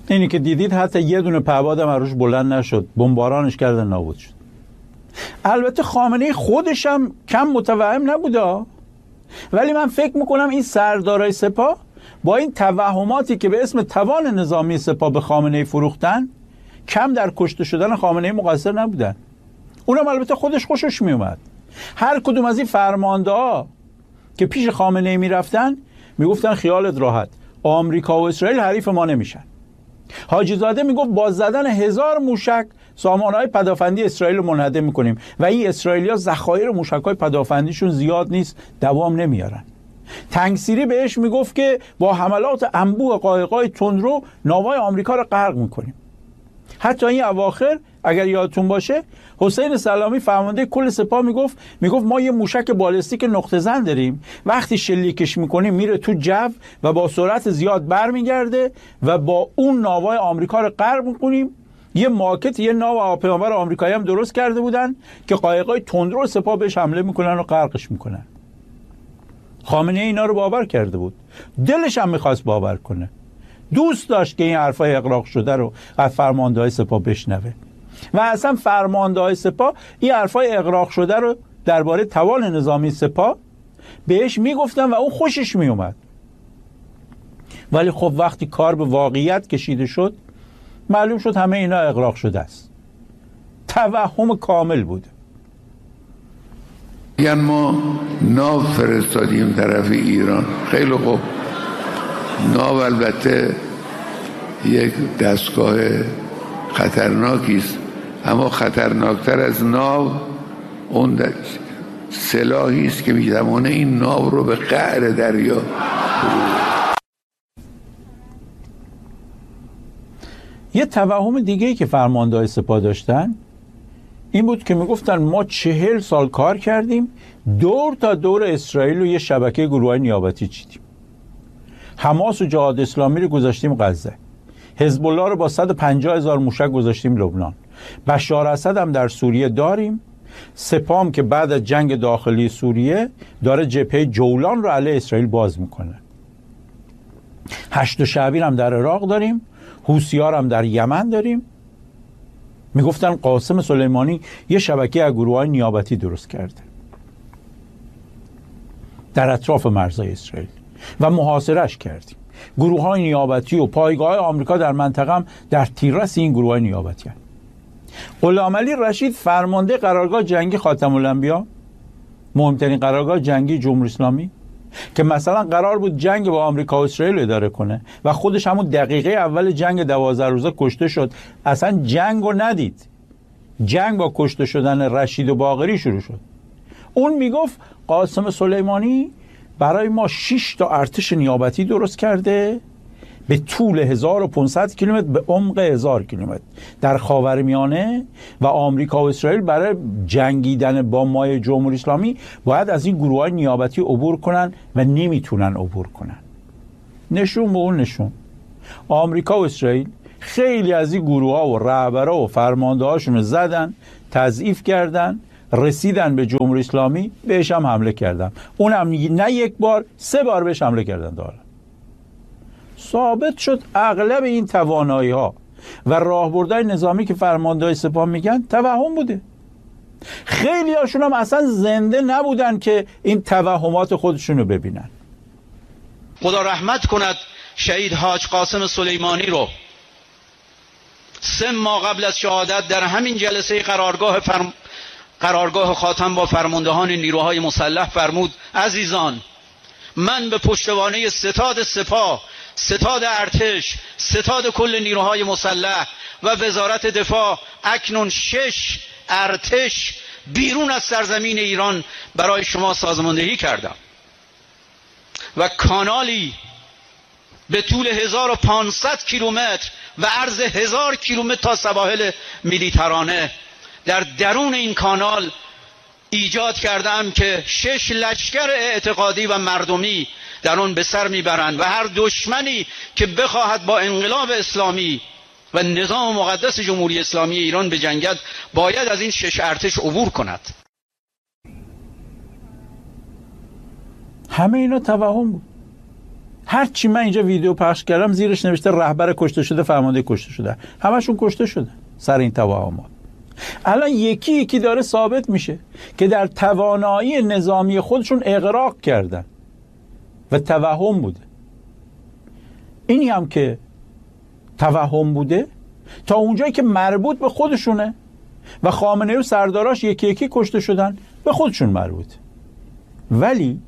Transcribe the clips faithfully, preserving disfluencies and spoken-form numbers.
اینی که دیدید حتی یه دونه پهباد هم روش بلند نشد، بمبارانش کردن نابود شد. البته خامنه‌ای خودش هم کم متوهم نبوده، ولی من فکر میکنم این سردارای سپاه با این توهماتی که به اسم توان نظامی سپاه به خامنه‌ای فروختن کم در کشته شدن خامنه‌ای مقصر نبودن. اونم البته خودش خوشش میومد. هر کدوم از این فرمانده‌ها که پیش خامنه‌ای میرفتن میگفتن خیالت راحت، آمریکا و اسرائیل حریف ما نمیشن. حاجی زاده میگفت با زدن هزار موشک سامانه‌های پدافندی اسرائیل رو منهدم میکنیم و این اسرائیلی‌ها ذخایر موشک‌های پدافندیشون زیاد نیست، دوام نمیارن. تنگسیری بهش میگفت که با حملات انبوه قایق‌های تندرو ناوهای آمریکا رو غرق میکنیم. حتی این اواخر اگر یادتون باشه حسین سلامی فرمانده کل سپاه میگفت میگفت ما یه موشک بالستیک نقطه زن داریم، وقتی شلیکش میکنیم میره تو جو و با سرعت زیاد برمیگرده و با اون ناوهای آمریکا رو غرق میکنیم. یه ماکت یه ناو هواپیمابر آمریکایی هم درست کرده بودن که قایقای تندرو سپاه بهش حمله میکنن و غرقش میکنن. خامنه‌ای اینا رو باور کرده بود، دلش هم میخواست باور کنه، دوست داشت که این حرفای اغراق شده رو از فرمانده‌های سپاه بشنوه و اصلا فرمانده‌های سپاه این حرفای اغراق شده رو درباره توان نظامی سپاه بهش میگفتن و اون خوشش میومد. ولی خب وقتی کار به واقعیت کشیده شد معلوم شد همه اینا اغراق شده است. توهم کامل بود. یعنی ما ناو فرستادیم طرف ایران، خیلی خوب، ناو البته یک دستگاه خطرناکی است، اما خطرناکتر از ناو اون سلاحی است که میتوانه این ناو رو به قعر دریا. یه توهم دیگه‌ای که فرمانده‌های سپاه داشتن این بود که میگفتن ما چهل سال کار کردیم، دور تا دور اسرائیل و یه شبکه گروه‌های نیابتی چیدیم. حماس و جهاد اسلامی رو گذاشتیم غزه، حزب الله رو با صد و پنجاه هزار موشک گذاشتیم لبنان، بشار اسد هم در سوریه داریم، سپام که بعد از جنگ داخلی سوریه داره جبهه جولان رو علیه اسرائیل باز میکنه، هشت شعبین هم در عراق داریم، حوثی‌ها هم در یمن داریم. میگفتن قاسم سلیمانی یه شبکه از گروه‌های نیابتی درست کرده در اطراف مرزهای اسرائیل و محاصرهش کردیم. گروه‌های نیابتی و پایگاه آمریکا در منطقه هم در تیررس این گروه‌های نیابتی هستند. غلامعلی رشید فرمانده قرارگاه جنگی خاتم الانبیا، مهمترین قرارگاه جنگی جمهوری اسلامی که مثلا قرار بود جنگ با آمریکا و اسرائیل اداره کنه و خودش همون دقیقه اول جنگ دوازده روزه کشته شد، اصلا جنگ رو ندید. جنگ با کشته شدن رشید و باقری شروع شد. اون میگفت قاسم سلیمانی برای ما شش تا ارتش نیابتی درست کرده به طول هزار و پانصد کیلومتر به عمق هزار کیلومتر در خاورمیانه و آمریکا و اسرائیل برای جنگیدن با مای جمهوری اسلامی باید از این گروه‌های نیابتی عبور کنن و نمیتونن عبور کنن. نشون به اون نشون. آمریکا و اسرائیل خیلی از این گروه‌ها و رهبرها و فرمانده‌هاشون رو زدن، تضعیف کردن، رسیدن به جمهوری اسلامی، بهش هم حمله کردن. اونم نه یک بار، سه بار بهش حمله کردن. داره ثابت شد اغلب این توانایی ها و راهبردهای نظامی که فرمانده‌های سپاه میگن توهم بوده. خیلی هاشون هم اصلا زنده نبودن که این توهمات خودشون رو ببینن. خدا رحمت کند شهید حاج قاسم سلیمانی رو. سه ماه قبل از شهادت در همین جلسه قرارگاه فرم... قرارگاه خاتم با فرماندهان نیروهای مسلح فرمود عزیزان، من به پشتوانه ستاد سپاه، ستاد ارتش، ستاد کل نیروهای مسلح و وزارت دفاع اکنون شش ارتش بیرون از سرزمین ایران برای شما سازماندهی کردم و کانالی به طول هزار و پانصد کیلومتر و عرض هزار کیلومتر تا سواحل مدیترانه در درون این کانال ایجاد کردم که شش لشکر اعتقادی و مردمی در آن به سر میبرند و هر دشمنی که بخواهد با انقلاب اسلامی و نظام مقدس جمهوری اسلامی ایران بجنگد باید از این شش ارتش عبور کند. همه اینا توهم بود. هر چی من اینجا ویدیو پخش کردم زیرش نوشته رهبر کشته شده، فرمانده کشته شده، همشون کشته شده سر این توهمات. الان یکی یکی داره ثابت میشه که در توانایی نظامی خودشون اغراق کردن و توهم بوده. اینی هم که توهم بوده تا اونجایی که مربوط به خودشونه و خامنه‌ای و سرداراش یکی یکی کشته شدن، به خودشون مربوط. ولی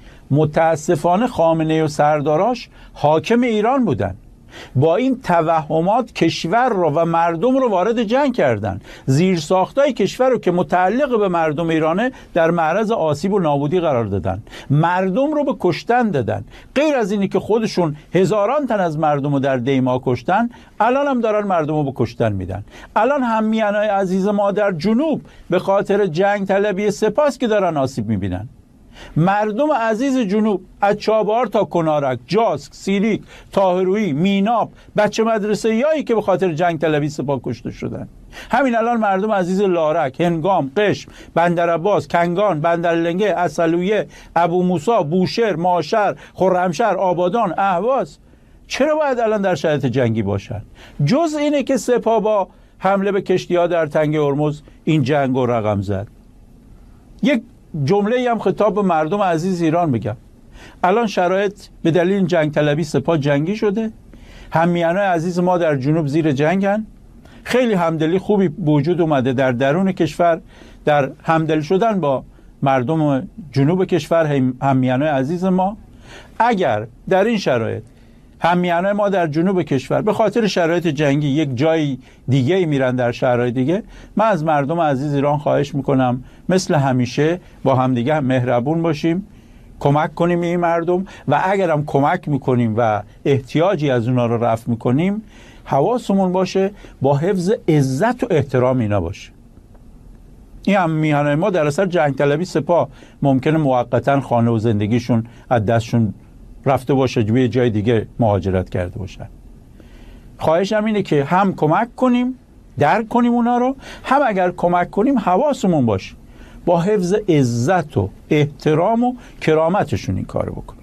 متاسفانه خامنه‌ای و سرداراش حاکم ایران بودن، با این توهمات کشور رو و مردم رو وارد جنگ کردن، زیرساختای کشور رو که متعلق به مردم ایرانه در معرض آسیب و نابودی قرار دادن، مردم رو به کشتن دادن. غیر از اینی که خودشون هزاران تن از مردم رو در دیما کشتن، الان هم دارن مردم رو به کشتن میدن. الان هممیانای عزیز ما در جنوب به خاطر جنگ طلبی سپاس که دارن آسیب میبینن. مردم عزیز جنوب از چابهار تا کنارک، جاسک، سیریک، طاهرویی، میناب، بچه مدرسه یایی که به خاطر جنگ طلبی سپاه کشته شدن. همین الان مردم عزیز لارک، هنگام، قشم، بندرعباس، کنگان، بندرلنگه، اصلویه، ابو موسی، بوشهر، ماشر، خرمشهر، آبادان، اهواز چرا باید الان در شرایط جنگی باشن؟ جز اینه که سپاه با حمله به کشتی‌ها در تنگ هرمز این جنگ رو رقم زد. یک جمله هم خطاب به مردم عزیز ایران بگم. الان شرایط به دلیل جنگ طلبی سپاه جنگی شده، هممیانای عزیز ما در جنوب زیر جنگن، خیلی همدلی خوبی وجود اومده در درون کشور، در همدل شدن با مردم جنوب کشور هممیانای عزیز ما. اگر در این شرایط هممیانای ما در جنوب کشور به خاطر شرایط جنگی یک جای دیگه میرن در شهرهای دیگه، من از مردم عزیز ایران خواهش میکنم مثل همیشه با همدیگه مهربون باشیم، کمک کنیم این مردم، و اگرم کمک میکنیم و احتیاجی از اونا رو رفع میکنیم، حواسمون باشه با حفظ عزت و احترام اینا باشه. این هم میهنای ما در اثر جنگ طلبی سپاه ممکنه موقتا خانه و زندگیشون از دستشون رفته باشه، به جای دیگه مهاجرت کرده باشن. خواهشم اینه که هم کمک کنیم، درک کنیم اونا رو، هم اگر کمک کنیم حواسمون باشه با حفظ عزت و احترام و کرامتشون این کارو بکنیم.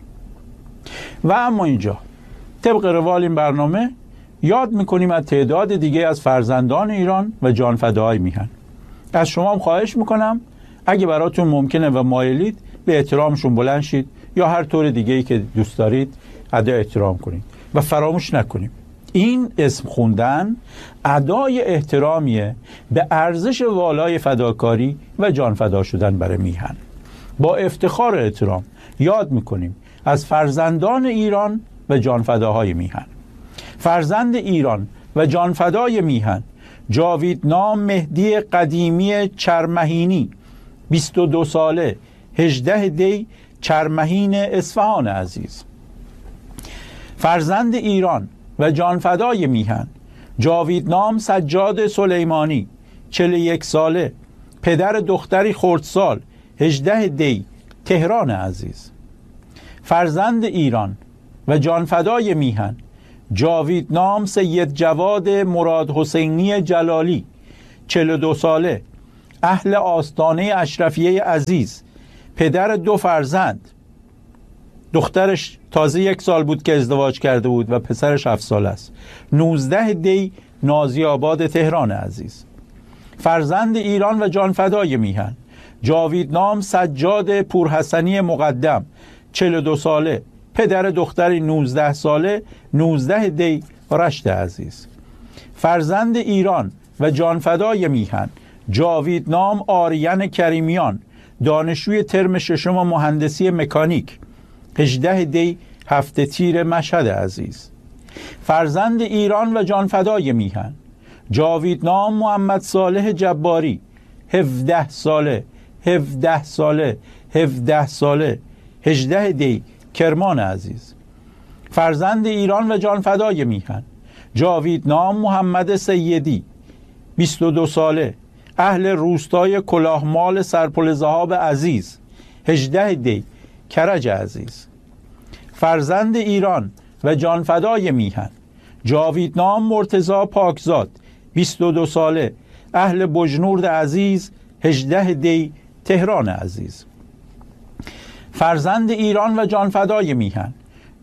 و اما اینجا طبق روال این برنامه یاد میکنیم از تعداد دیگه از فرزندان ایران و جانفداهای میهن. از شما هم خواهش میکنم اگه براتون ممکنه و مایلید به احترامشون بلند شید یا هر طور دیگه‌ای که دوست دارید ادای احترام کنید و فراموش نکنیم این اسم خوندن ادای احترامیه به ارزش والای فداکاری و جان فدا شدن برای میهن. با افتخار احترام یاد میکنیم از فرزندان ایران و جان فداهای میهن. فرزند ایران و جان فدای میهن جاویدنام مهدی قدیمی چرمهینی، بیست و دو ساله، هجده دی، چرمهین اصفهان عزیز. فرزند ایران و جانفدای میهن جاویدنام سجاد سلیمانی، چهل و یک ساله، پدر دختری خردسال، هجده دی، تهران عزیز. فرزند ایران و جانفدای میهن جاویدنام سید جواد مراد حسینی جلالی، چهل و دو ساله، اهل آستانه اشرفیه عزیز، پدر دو فرزند، دخترش تازه یک سال بود که ازدواج کرده بود و پسرش هفت سال است، نوزده دی، نازی آباد تهران عزیز. فرزند ایران و جانفدای میهن جاویدنام سجاد پورحسنی مقدم، چهل و دو ساله، پدر دختری نوزده ساله، نوزده دی، رشت عزیز. فرزند ایران و جانفدای میهن جاویدنام آریان کریمیان، دانشجوی ترم ششم مهندسی مکانیک، هجده دی، هفته تیر مشهد عزیز. فرزند ایران و جانفدای میهن جاویدنام محمد صالح جباری، هفده ساله، هفده ساله، هفده ساله، هجده دی، کرمان عزیز. فرزند ایران و جانفدای میهن جاویدنام محمد سیدی، بیست و دو ساله، اهل روستای کلاهمال سرپل ذهاب عزیز، هجده دی، کرج عزیز. فرزند ایران و جانفدای میهن جاویدنام مرتضی پاکزاد، بیست و دو ساله، اهل بجنورد عزیز، هجده دی، تهران عزیز. فرزند ایران و جانفدای میهن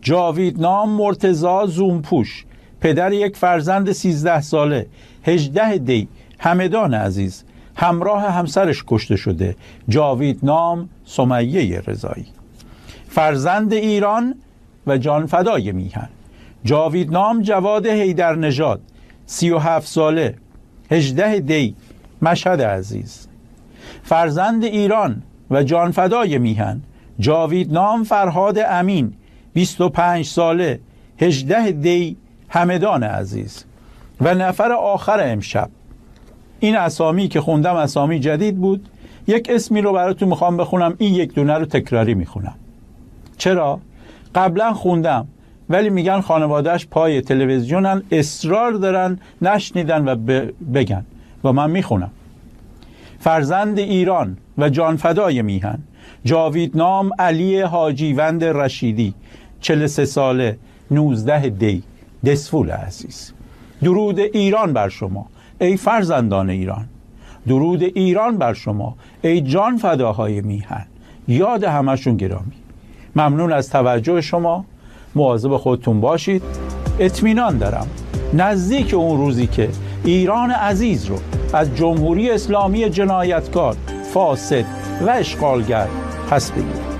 جاویدنام مرتضی زومپوش، پدر یک فرزند سیزده ساله، هجده دی همدان عزیز، همراه همسرش کشته شده. جاویدنام سمیه رضایی. فرزند ایران و جانفدای میهن، جاویدنام جواد حیدرنژاد، سی و هفت ساله، هجده دی مشهد عزیز. فرزند ایران و جانفدای میهن، جاویدنام فرهاد امین، بیست و پنج ساله، هجده دی همدان عزیز. و نفر آخر امشب، این اسامی که خوندم اسامی جدید بود، یک اسمی رو براتون میخوام بخونم، این یک دونه رو تکراری میخونم. چرا؟ قبلا خوندم ولی میگن خانوادهش پای تلویزیونن، اصرار دارن نشنیدن و بگن و من میخونم. فرزند ایران و جانفدای میهن، جاویدنام علی حاجیوند رشیدی، چهل و سه ساله، نوزده دی دسفول عزیز. درود ایران بر شما ای فرزندان ایران، درود ایران بر شما ای جان فداهای میهن. یاد همشون گرامی. ممنون از توجه شما. مواظب خودتون باشید. اطمینان دارم نزدیک اون روزی که ایران عزیز رو از جمهوری اسلامی جنایتکار، فاسد و اشغالگر پس بگیرید.